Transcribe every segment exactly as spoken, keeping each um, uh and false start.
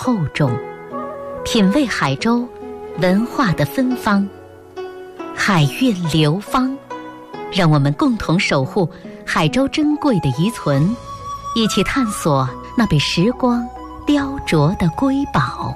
厚重，品味海州文化的芬芳。海韵流芳，让我们共同守护海州珍贵的遗存，一起探索那被时光雕琢的瑰宝。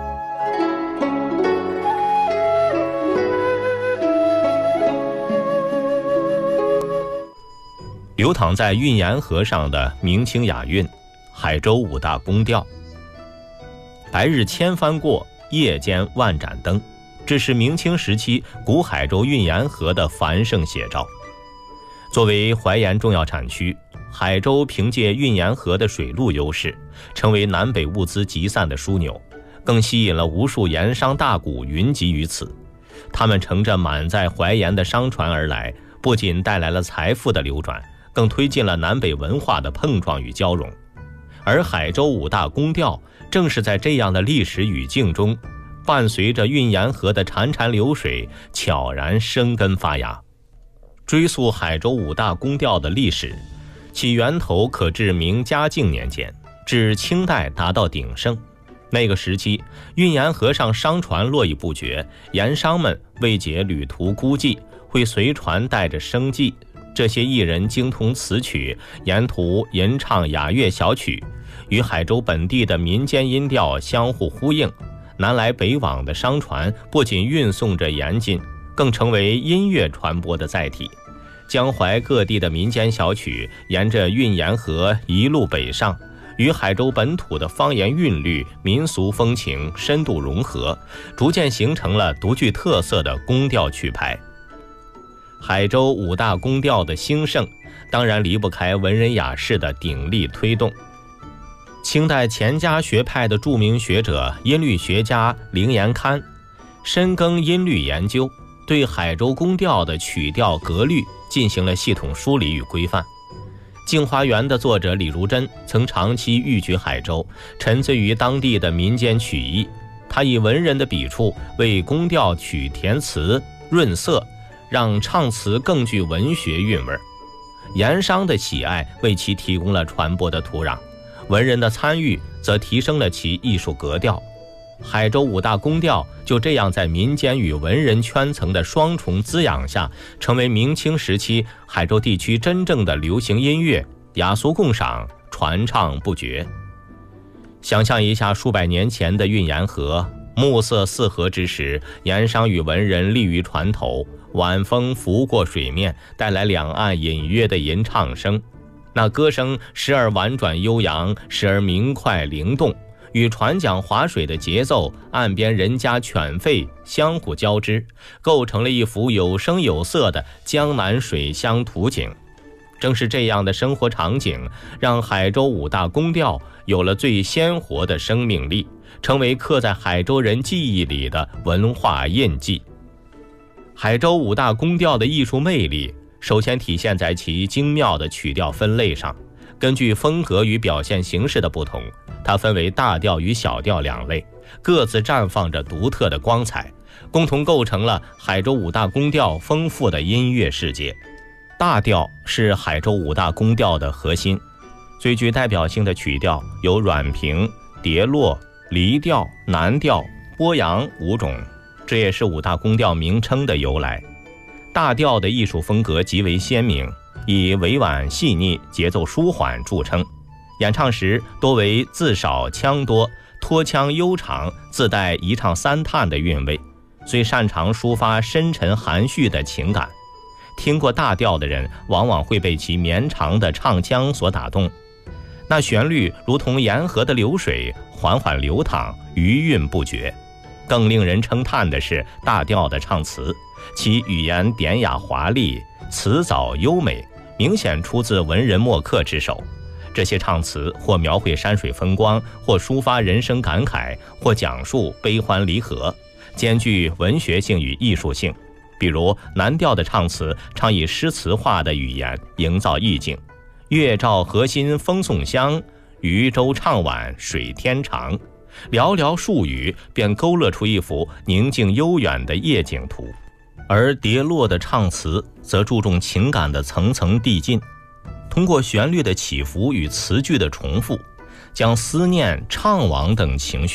流淌在运盐河上的明清雅韵，海州五大宫调。白日千帆过，夜间万盏灯，这是明清时期古海州运盐河的繁盛写照。作为淮盐重要产区，海州凭借运盐河的水路优势，成为南北物资集散的枢纽，更吸引了无数盐商大贾云集于此。他们乘着满载淮盐的商船而来，不仅带来了财富的流转，更推进了南北文化的碰撞与交融。而海州五大宫调正是在这样的历史语境中，伴随着运盐河的潺潺流水，悄然生根发芽。追溯海州五大宫调的历史，其源头可至明嘉靖年间，至清代达到鼎盛。那个时期，运盐河上商船络绎不绝，盐商们为解旅途孤寂，会随船带着生计。这些艺人精通词曲，沿途吟唱雅乐小曲，与海州本地的民间音调相互呼应。南来北往的商船不仅运送着盐津，更成为音乐传播的载体。江淮各地的民间小曲沿着运盐河一路北上，与海州本土的方言韵律、民俗风情深度融合，逐渐形成了独具特色的宫调曲牌。海州五大宫调的兴盛，当然离不开文人雅士的鼎力推动。清代钱家学派的著名学者音律学家凌延堪，深耕音律研究，对海州宫调的曲调格律进行了系统梳理与规范。镜花缘的作者李如珍曾长期寓居海州，沉醉于当地的民间曲艺。他以文人的笔触为宫调曲填词润色，让唱词更具文学韵味。盐商的喜爱为其提供了传播的土壤，文人的参与则提升了其艺术格调。海州五大宫调就这样在民间与文人圈层的双重滋养下，成为明清时期海州地区真正的流行音乐，雅俗共赏，传唱不绝。想象一下数百年前的运盐河，暮色四合之时，盐商与文人立于船头，晚风拂过水面，带来两岸隐约的吟唱声。那歌声时而婉转悠扬，时而明快灵动，与船桨划水的节奏、岸边人家犬吠相互交织，构成了一幅有声有色的江南水乡图景。正是这样的生活场景，让海州五大宫调有了最鲜活的生命力，成为刻在海州人记忆里的文化印记。海州五大宫调的艺术魅力，首先体现在其精妙的曲调分类上。根据风格与表现形式的不同，它分为大调与小调两类，各自绽放着独特的光彩，共同构成了海州五大宫调丰富的音乐世界。大调是海州五大宫调的核心，最具代表性的曲调有阮平、叠落、离调、南调、波扬五种，这也是五大宫调名称的由来。大调的艺术风格极为鲜明，以委婉细腻、节奏舒缓著称，演唱时多为字少腔多，拖腔悠长，自带一唱三叹的韵味，最擅长抒发深沉含蓄的情感。听过大调的人往往会被其绵长的唱腔所打动，那旋律如同沿河的流水，缓缓流淌，余韵不绝。更令人称叹的是大调的唱词，其语言典雅华丽，词藻优美，明显出自文人墨客之手。这些唱词或描绘山水风光，或抒发人生感慨，或讲述悲欢离合，兼具文学性与艺术性。比如南调的唱词常以诗词化的语言营造意境，月照河心风送香，渔舟唱晚水天长，寥寥数语便勾勒出一幅宁静悠远的夜景图。而叠落的唱词则注重情感的层层递进，通过旋律的起伏与词句的重复，将思念、怅惘等情绪